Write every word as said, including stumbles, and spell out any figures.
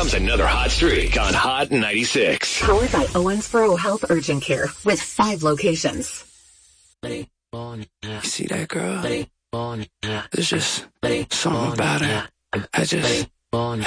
comes another hot streak on Hot ninety-six. Powered by Owensboro Health Urgent Care with five locations. You see that girl? There's just something about her. I just